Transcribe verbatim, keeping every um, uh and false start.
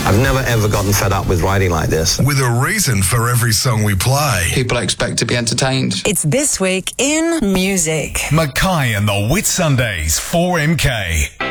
I've never ever gotten fed up with writing like this. With a reason for every song we play. People expect to be entertained. It's This Week in Music. Mackay and the Whitsundays, four M K.